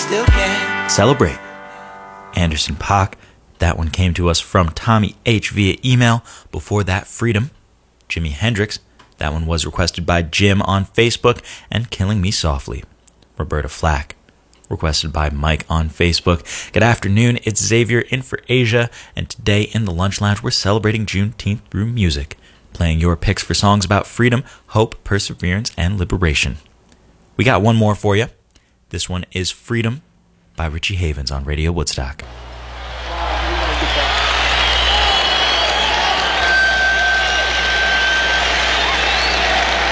Celebrate. Anderson .Paak. That one came to us from Tommy H. via email. Before that, Freedom. Jimi Hendrix. That one was requested by Jim on Facebook. And Killing Me Softly. Roberta Flack. Requested by Mike on Facebook. Good afternoon, it's Xavier in for Asia. And today in the Lunch Lounge, we're celebrating Juneteenth through music. Playing your picks for songs about freedom, hope, perseverance, and liberation. We got one more for you. This one is Freedom by Richie Havens on Radio Woodstock.